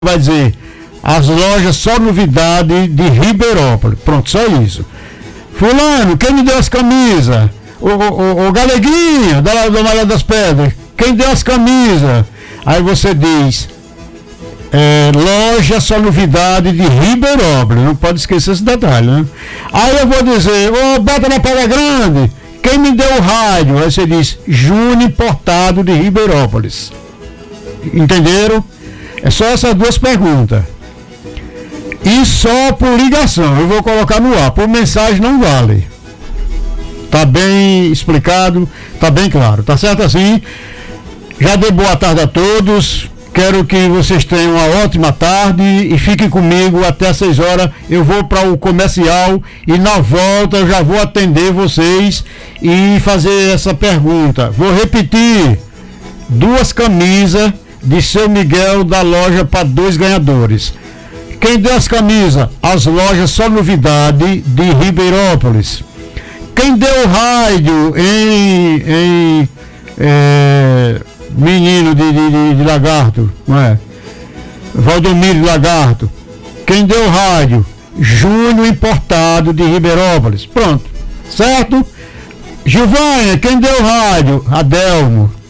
vai dizer, as lojas só novidade de Ribeirópolis. Pronto, só isso. Fulano, quem me deu as camisas? O Galeguinho, da Malha das Pedras, quem deu as camisas? Aí você diz, loja só novidade de Ribeirópolis. Não pode esquecer esse detalhe, né? Aí eu vou dizer, bota na Pedra Grande, quem me deu o rádio? Aí você diz, Júnior Importado de Ribeirópolis. Entenderam? É só essas duas perguntas. E só por ligação, eu vou colocar no ar, por mensagem não vale. Tá bem explicado, tá bem claro, tá certo assim? Já dei boa tarde a todos, quero que vocês tenham uma ótima tarde e fiquem comigo até às 6 horas. Eu vou para o comercial e na volta eu já vou atender vocês e fazer essa pergunta. Vou repetir, 2 camisas de Seu Miguel da loja para 2 ganhadores. Quem deu as camisas? As lojas só novidade de Ribeirópolis. Quem deu o rádio em menino de Lagarto, não é? Valdomiro de Lagarto. Quem deu o rádio? Júnior Importado de Ribeirópolis. Pronto, certo? Gilvânia, quem deu o rádio? Adelmo.